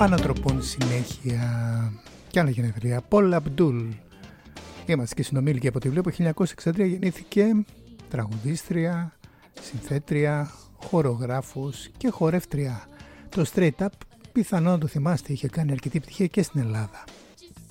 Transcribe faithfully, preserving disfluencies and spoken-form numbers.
Πανατροπών συνέχεια και άλλα γενέθλια. Πολ Αμπντούλ. Είμαστε και συνομήλικοι από τη Βλέπω. χίλια εννιακόσια εξήντα τρία γεννήθηκε, τραγουδίστρια, συνθέτρια, χορογράφος και χορεύτρια. Το Straight Up πιθανόν να το θυμάστε, είχε κάνει αρκετή επιτυχία και στην Ελλάδα.